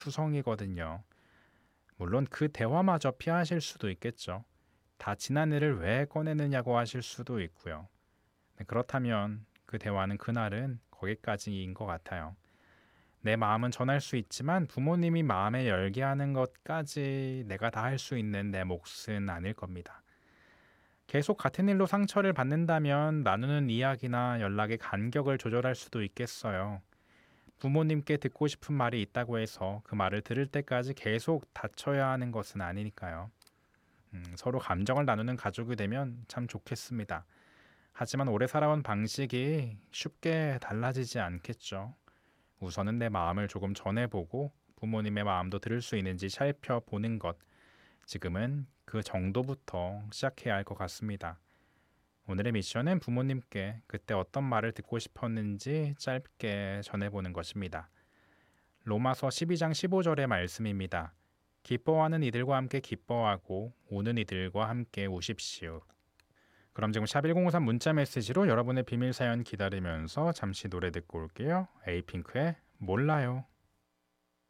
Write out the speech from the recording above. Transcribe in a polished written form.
투성이거든요. 물론 그 대화마저 피하실 수도 있겠죠. 다 지난 일을 왜 꺼내느냐고 하실 수도 있고요. 네, 그렇다면 그 대화는 그날은 거기까지인 것 같아요. 내 마음은 전할 수 있지만 부모님이 마음에 열게 하는 것까지 내가 다 할 수 있는 내 몫은 아닐 겁니다. 계속 같은 일로 상처를 받는다면 나누는 이야기나 연락의 간격을 조절할 수도 있겠어요. 부모님께 듣고 싶은 말이 있다고 해서 그 말을 들을 때까지 계속 다쳐야 하는 것은 아니니까요. 서로 감정을 나누는 가족이 되면 참 좋겠습니다. 하지만 오래 살아온 방식이 쉽게 달라지지 않겠죠. 우선은 내 마음을 조금 전해보고 부모님의 마음도 들을 수 있는지 살펴보는 것. 지금은 그 정도부터 시작해야 할 것 같습니다. 오늘의 미션은 부모님께 그때 어떤 말을 듣고 싶었는지 짧게 전해보는 것입니다. 로마서 12장 15절의 말씀입니다. 기뻐하는 이들과 함께 기뻐하고 우는 이들과 함께 우십시오. 그럼 지금 샵1053 문자 메시지로 여러분의 비밀 사연 기다리면서 잠시 노래 듣고 올게요. 에이핑크의 몰라요.